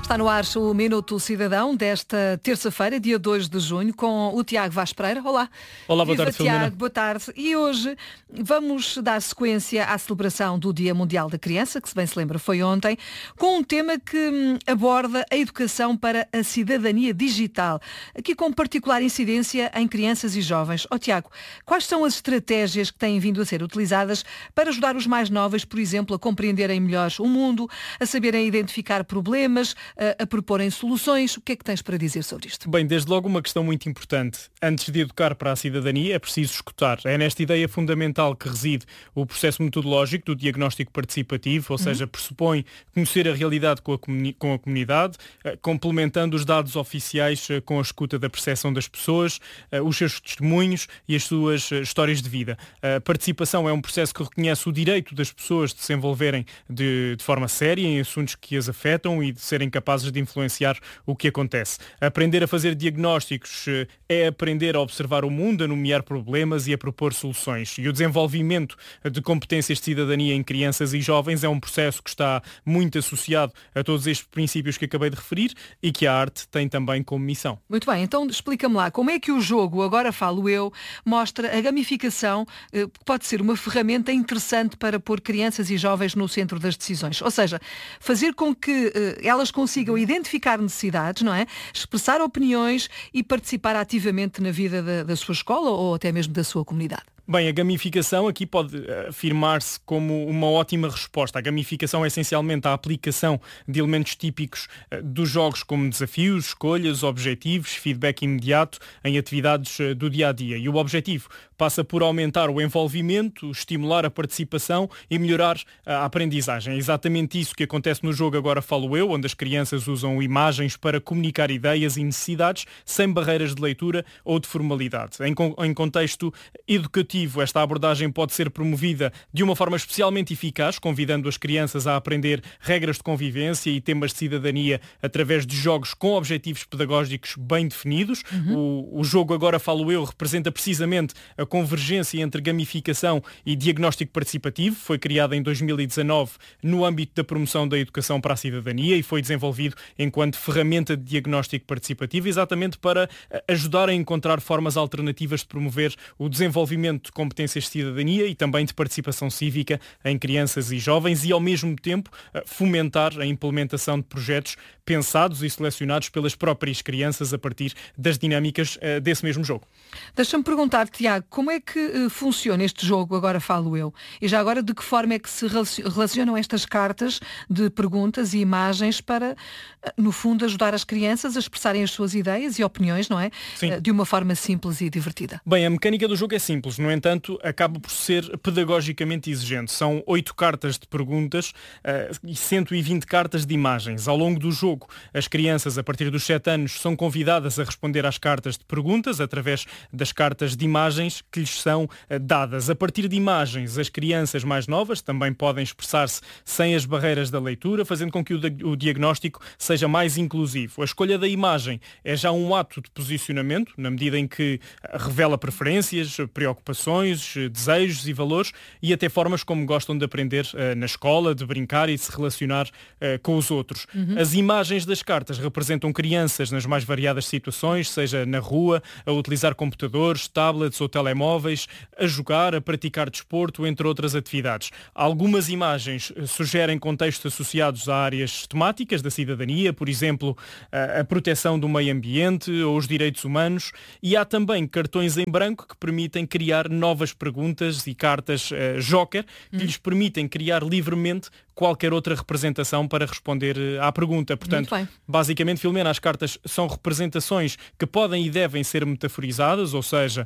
Está no ar o Minuto Cidadão desta terça-feira, dia 2 de junho, com o Tiago Vaz Pereira. Olá. Olá, boa tarde, Tiago, Filomena. boa tarde. E hoje vamos dar sequência à celebração do Dia Mundial da Criança, que se bem se lembra foi ontem, com um tema que aborda a educação para a cidadania digital, aqui com particular incidência em crianças e jovens. Tiago, quais são as estratégias que têm vindo a ser utilizadas para ajudar os mais novos, por exemplo, a compreenderem melhor o mundo, a saberem identificar problemas, a proporem soluções? O que é que tens para dizer sobre isto? Bem, desde logo uma questão muito importante. Antes de educar para a cidadania é preciso escutar. É nesta ideia fundamental que reside o processo metodológico do diagnóstico participativo, ou seja, pressupõe conhecer a realidade com a comunidade, complementando os dados oficiais com a escuta da percepção das pessoas, os seus testemunhos e as suas histórias de vida. A participação é um processo que reconhece o direito das pessoas de se envolverem de forma séria em assuntos que as afetam e de serem capazes de influenciar o que acontece. Aprender a fazer diagnósticos é aprender a observar o mundo, a nomear problemas e a propor soluções. E o desenvolvimento de competências de cidadania em crianças e jovens é um processo que está muito associado a todos estes princípios que acabei de referir e que a arte tem também como missão. Muito bem, então explica-me lá, como é que o jogo, agora falo eu, mostra a gamificação, que pode ser uma ferramenta interessante para pôr crianças e jovens no centro das decisões. Ou seja, fazer com que elas consigam identificar necessidades, não é? Expressar opiniões e participar ativamente na vida da sua escola ou até mesmo da sua comunidade. Bem, a gamificação aqui pode afirmar-se como uma ótima resposta. A gamificação é essencialmente a aplicação de elementos típicos dos jogos como desafios, escolhas, objetivos, feedback imediato em atividades do dia-a-dia. E o objetivo passa por aumentar o envolvimento, estimular a participação e melhorar a aprendizagem. É exatamente isso que acontece no jogo Agora Falo Eu, onde as crianças usam imagens para comunicar ideias e necessidades sem barreiras de leitura ou de formalidade. Em contexto educativo, esta abordagem pode ser promovida de uma forma especialmente eficaz, convidando as crianças a aprender regras de convivência e temas de cidadania através de jogos com objetivos pedagógicos bem definidos. O jogo Agora Falo Eu representa precisamente a convergência entre gamificação e diagnóstico participativo. Foi criado em 2019 no âmbito da promoção da educação para a cidadania e foi desenvolvido enquanto ferramenta de diagnóstico participativo, exatamente para ajudar a encontrar formas alternativas de promover o desenvolvimento de competências de cidadania e também de participação cívica em crianças e jovens e, ao mesmo tempo, fomentar a implementação de projetos pensados e selecionados pelas próprias crianças a partir das dinâmicas desse mesmo jogo. Deixa-me perguntar, Tiago, como é que funciona este jogo Agora Falo Eu? E já agora, de que forma é que se relacionam estas cartas de perguntas e imagens para, no fundo, ajudar as crianças a expressarem as suas ideias e opiniões, não é? Sim. De uma forma simples e divertida. Bem, a mecânica do jogo é simples, no entanto, acaba por ser pedagogicamente exigente. São 8 cartas de perguntas e 120 cartas de imagens. Ao longo do jogo, as crianças, a partir dos 7 anos, são convidadas a responder às cartas de perguntas através das cartas de imagens que lhes são dadas. A partir de imagens, as crianças mais novas também podem expressar-se sem as barreiras da leitura, fazendo com que o diagnóstico seja mais inclusivo. A escolha da imagem é já um ato de posicionamento, na medida em que revela preferências, preocupações, desejos e valores e até formas como gostam de aprender na escola, de brincar e de se relacionar com os outros. As imagens das cartas representam crianças nas mais variadas situações, seja na rua, a utilizar computadores, tablets ou telemóveis, a jogar, a praticar desporto, entre outras atividades. Algumas imagens sugerem contextos associados a áreas temáticas da cidadania, por exemplo, a proteção do meio ambiente ou os direitos humanos, e há também cartões em branco que permitem criar novas perguntas e cartas joker que lhes permitem criar livremente qualquer outra representação para responder à pergunta. Portanto, basicamente, Filomena, as cartas são representações que podem e devem ser metaforizadas, ou seja,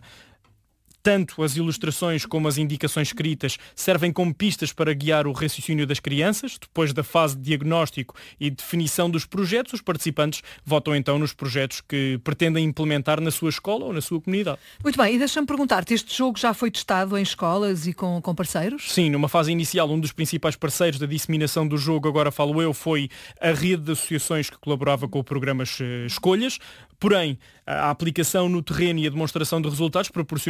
tanto as ilustrações como as indicações escritas servem como pistas para guiar o raciocínio das crianças. Depois da fase de diagnóstico e definição dos projetos, os participantes votam então nos projetos que pretendem implementar na sua escola ou na sua comunidade. Muito bem, e deixa-me perguntar-te, este jogo já foi testado em escolas e com parceiros? Sim, numa fase inicial, um dos principais parceiros da disseminação do jogo Agora Falo Eu foi a rede de associações que colaborava com o programa Escolhas. Porém, a aplicação no terreno e a demonstração de resultados proporcionou outros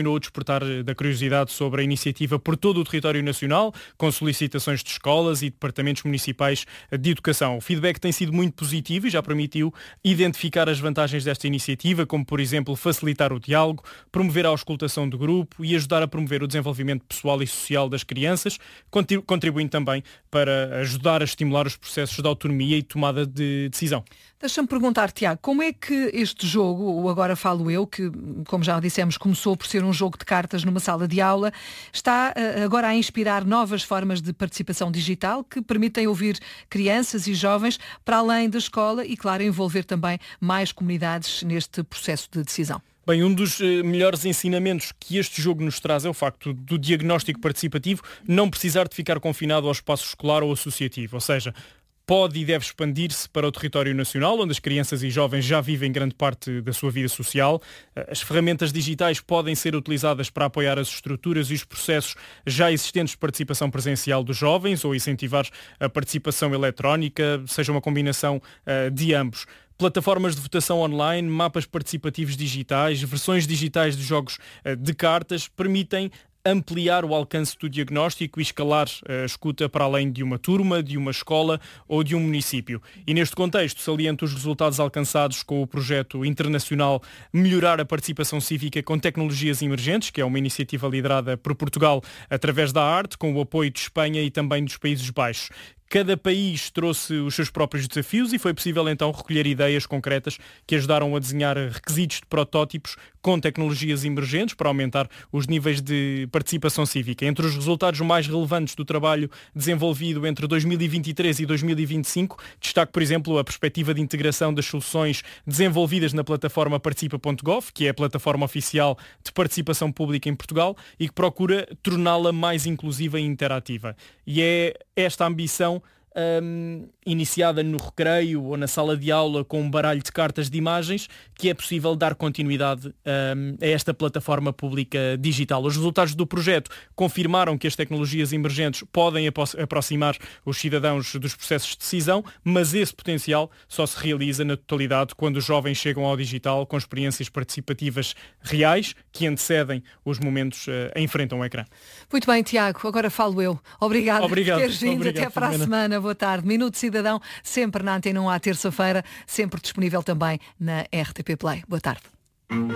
despertar da curiosidade sobre a iniciativa por todo o território nacional, com solicitações de escolas e departamentos municipais de educação. O feedback tem sido muito positivo e já permitiu identificar as vantagens desta iniciativa, como, por exemplo, facilitar o diálogo, promover a auscultação do grupo e ajudar a promover o desenvolvimento pessoal e social das crianças, contribuindo também para ajudar a estimular os processos de autonomia e tomada de decisão. Deixa-me perguntar, Tiago, como é que este jogo, o Agora Falo Eu, que, como já dissemos, começou por ser um jogo de cartas numa sala de aula, está agora a inspirar novas formas de participação digital que permitem ouvir crianças e jovens para além da escola e, claro, envolver também mais comunidades neste processo de decisão? Bem, um dos melhores ensinamentos que este jogo nos traz é o facto do diagnóstico participativo não precisar de ficar confinado ao espaço escolar ou associativo, ou seja, pode e deve expandir-se para o território nacional, onde as crianças e jovens já vivem grande parte da sua vida social. As ferramentas digitais podem ser utilizadas para apoiar as estruturas e os processos já existentes de participação presencial dos jovens ou incentivar a participação eletrónica, seja uma combinação de ambos. Plataformas de votação online, mapas participativos digitais, versões digitais de jogos de cartas permitem ampliar o alcance do diagnóstico e escalar a escuta para além de uma turma, de uma escola ou de um município. E neste contexto saliento os resultados alcançados com o projeto internacional Melhorar a Participação Cívica com Tecnologias Emergentes, que é uma iniciativa liderada por Portugal através da arte, com o apoio de Espanha e também dos Países Baixos. Cada país trouxe os seus próprios desafios e foi possível então recolher ideias concretas que ajudaram a desenhar requisitos de protótipos com tecnologias emergentes para aumentar os níveis de participação cívica. Entre os resultados mais relevantes do trabalho desenvolvido entre 2023 e 2025, destaco, por exemplo, a perspectiva de integração das soluções desenvolvidas na plataforma participa.gov, que é a plataforma oficial de participação pública em Portugal e que procura torná-la mais inclusiva e interativa. E é esta ambição iniciada no recreio ou na sala de aula com um baralho de cartas de imagens, que é possível dar continuidade a esta plataforma pública digital. Os resultados do projeto confirmaram que as tecnologias emergentes podem aproximar os cidadãos dos processos de decisão, mas esse potencial só se realiza na totalidade quando os jovens chegam ao digital com experiências participativas reais que antecedem os momentos em frente a um ecrã. Muito bem, Tiago, agora falo eu. Obrigado por teres vindo. Até para a semana. Boa tarde. Minuto Cidadão, sempre na Antena 1 à terça-feira, sempre disponível também na RTP Play. Boa tarde.